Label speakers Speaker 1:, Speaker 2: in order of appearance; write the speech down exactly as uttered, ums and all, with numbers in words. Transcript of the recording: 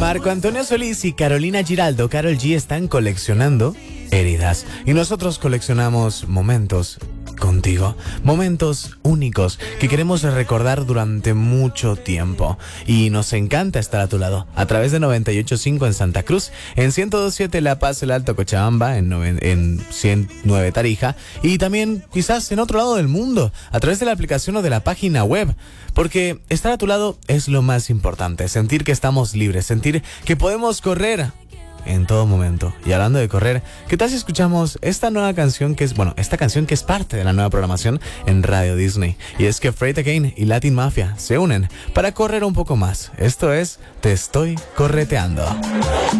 Speaker 1: Marco Antonio Solís y Carolina Giraldo, Karol G, están coleccionando heridas. Y nosotros coleccionamos momentos contigo, momentos únicos que queremos recordar durante mucho tiempo. Y nos encanta estar a tu lado, a través de noventa y ocho punto cinco en Santa Cruz, en ciento dos punto siete La Paz, el Alto Cochabamba, en, noven, en ciento nueve Tarija, y también quizás en otro lado del mundo, a través de la aplicación o de la página web. Porque estar a tu lado es lo más importante, sentir que estamos libres, sentir que podemos correr en todo momento. Y hablando de correr, ¿qué tal si escuchamos esta nueva canción que es, bueno, esta canción que es parte de la nueva programación en Radio Disney? Y es que Freight Again y Latin Mafia se unen para correr un poco más. Esto es Te Estoy Correteando.